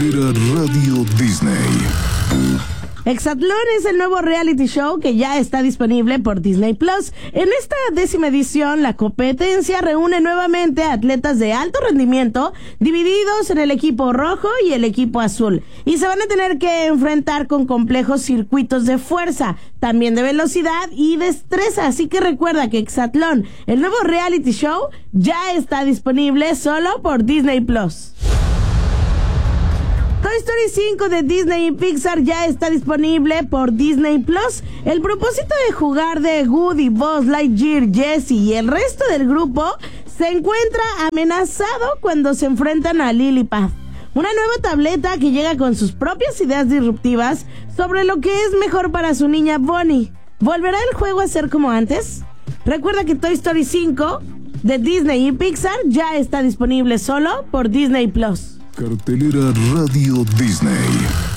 Cartelera Radio Disney. Exatlón es el nuevo reality show que ya está disponible por Disney Plus. En esta 10ª edición, la competencia reúne nuevamente a atletas de alto rendimiento, divididos en el equipo rojo y el equipo azul. Y se van a tener que enfrentar con complejos circuitos de fuerza, también de velocidad y destreza. Así que recuerda que Exatlón, el nuevo reality show, ya está disponible solo por Disney Plus. Toy Story 5 de Disney y Pixar ya está disponible por Disney Plus. El propósito de jugar de Woody, Buzz Lightyear, Jessie y el resto del grupo se encuentra amenazado cuando se enfrentan a Lilliput, una nueva tableta que llega con sus propias ideas disruptivas sobre lo que es mejor para su niña Bonnie. ¿Volverá el juego a ser como antes? Recuerda que Toy Story 5 de Disney y Pixar ya está disponible solo por Disney Plus. Cartelera Radio Disney.